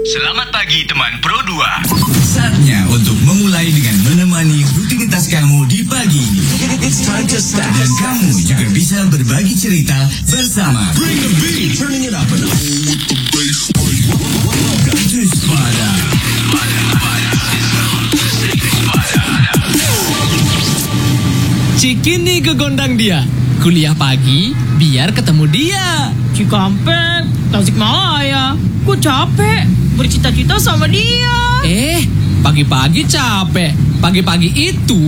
Selamat pagi teman Pro 2. Saatnya untuk memulai dengan menemani rutinitas kamu di pagi ini. It's time to start. Dan kamu juga bisa berbagi cerita bersama. Bring the beat, turning it up and up. Welcome to Spada. Cikini ke gondang dia. Kuliah pagi biar ketemu dia. Cikampek, Tasikmalaya. Gue capek bercita-cita sama dia. Pagi-pagi capek. Pagi-pagi itu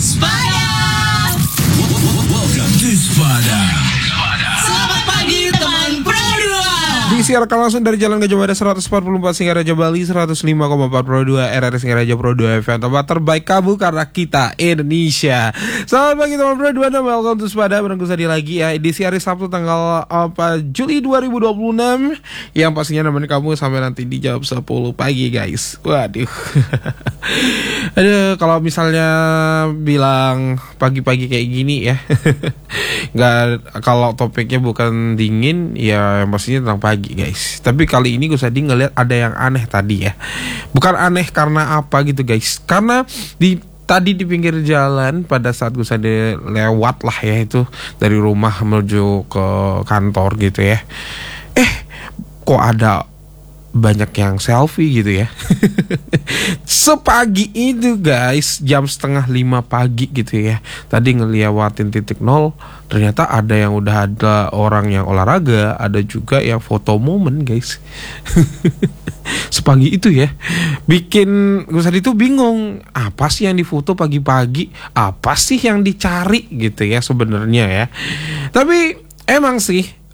Spada. Welcome to Spada. Selamat pagi teman Pro 2. Disiarkan langsung dari Jalan Gajah Mada 144 Singaraja Bali, 105,4 Pro 2 RRI Singaraja Pro 2 FM. Tempat terbaik kamu karena kita Indonesia. Selamat pagi teman Pro 2 dan welcome to Spada. Bareng tadi lagi ya, edisi hari Sabtu tanggal Juli 2026. Yang pastinya nemenin kamu sampai nanti di jam 10 pagi guys. Waduh. Aduh, kalau misalnya bilang pagi-pagi kayak gini ya. Nggak, kalau topiknya bukan dingin ya yang pastinya tentang pagi guys. Tapi kali ini gue tadi ngeliat ada yang aneh tadi ya. Bukan aneh karena apa gitu guys. Karena tadi di pinggir jalan pada saat gue sadar lewat lah ya itu dari rumah menuju ke kantor gitu ya. Kok ada banyak yang selfie gitu ya. Sepagi itu guys, jam 4:30 pagi gitu ya. Tadi ngelewatin titik nol, ternyata ada yang udah ada orang yang olahraga, ada juga yang foto momen guys. Sepagi itu ya, bikin gue tadi tuh bingung, apa sih yang difoto pagi-pagi, apa sih yang dicari gitu ya sebenarnya ya. Tapi emang sih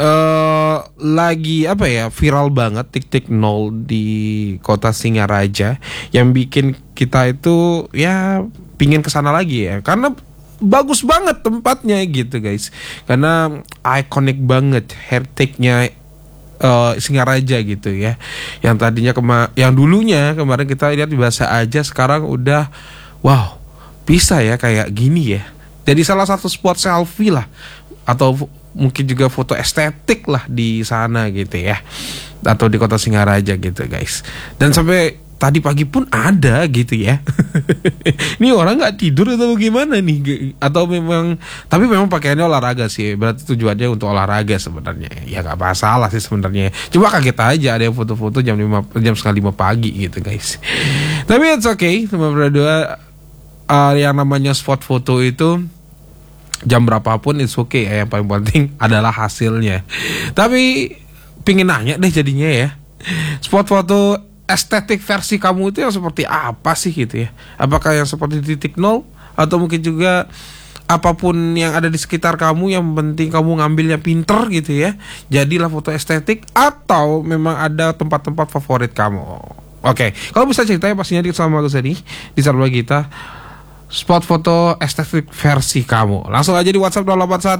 lagi apa ya, viral banget titik nol di kota Singaraja yang bikin kita itu ya pingin kesana lagi ya, karena bagus banget tempatnya gitu guys, karena ikonik banget heritage-nya Singaraja gitu ya, yang tadinya yang dulunya kemarin kita lihat biasa aja, sekarang udah wow, bisa ya kayak gini ya, jadi salah satu spot selfie lah, atau mungkin juga foto estetik lah di sana gitu ya, atau di kota Singaraja gitu guys. Dan sampai tadi pagi pun ada gitu ya. Ini orang nggak tidur atau gimana nih? Atau memang, tapi memang pakaiannya olahraga sih, berarti tujuannya untuk olahraga sebenarnya. Ya nggak masalah sih sebenarnya. Cuma kaget aja ada yang foto-foto jam 4:30 pagi gitu guys. Tapi it's okay, cuma berdua yang namanya spot foto itu jam berapapun it's okay ya, yang paling penting adalah hasilnya. Tapi pingin nanya deh jadinya ya, spot foto estetik versi kamu itu yang seperti apa sih gitu ya? Apakah yang seperti titik nol, atau mungkin juga apapun yang ada di sekitar kamu, yang penting kamu ngambilnya pinter gitu ya, jadilah foto estetik, atau memang ada tempat-tempat favorit kamu? Oke, kalau bisa ceritanya pastinya sama gue tadi di server kita spot foto estetik versi kamu. Langsung aja di WhatsApp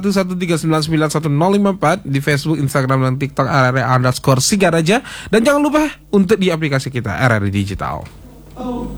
0811399154, di Facebook, Instagram, dan TikTok RRI_Singaraja. Dan jangan lupa untuk di aplikasi kita RRI Digital.